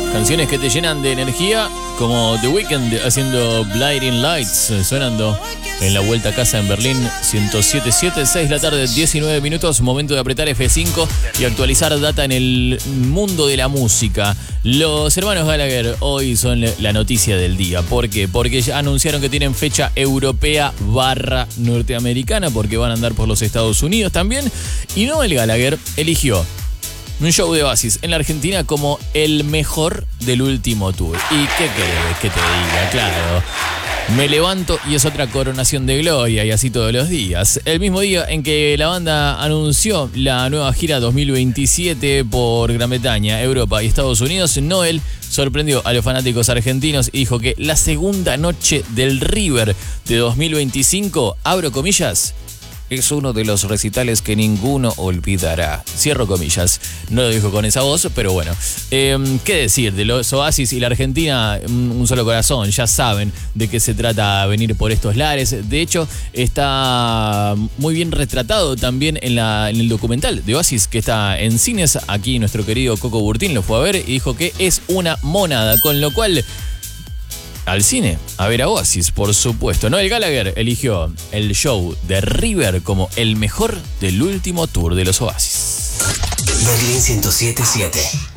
Canciones que te llenan de energía, como The Weeknd haciendo Blinding Lights, sonando en la vuelta a casa en Berlín, 107.7, 6 de la tarde, 19 minutos, momento de apretar F5 y actualizar data en el mundo de la música. Los hermanos Gallagher hoy son la noticia del día. ¿Por qué? Porque ya anunciaron que tienen fecha europea / norteamericana, porque van a andar por los Estados Unidos también. Y Noel Gallagher eligió un show de Oasis en la Argentina como el mejor del último tour. ¿Y qué querés que te diga? Claro, me levanto y es otra coronación de gloria, y así todos los días. El mismo día en que la banda anunció la nueva gira 2027 por Gran Bretaña, Europa y Estados Unidos, Noel sorprendió a los fanáticos argentinos y dijo que la segunda noche del River de 2025, abro comillas, es uno de los recitales que ninguno olvidará. Cierro comillas. No lo dijo con esa voz, pero bueno. ¿Qué decir? De los Oasis y la Argentina, un solo corazón. Ya saben de qué se trata venir por estos lares. De hecho, está muy bien retratado también en el documental de Oasis que está en cines. Aquí nuestro querido Coco Burtín lo fue a ver y dijo que es una monada. Con lo cual, al cine, a ver a Oasis, por supuesto. Noel Gallagher eligió el show de River como el mejor del último tour de los Oasis. Berlín 107.7.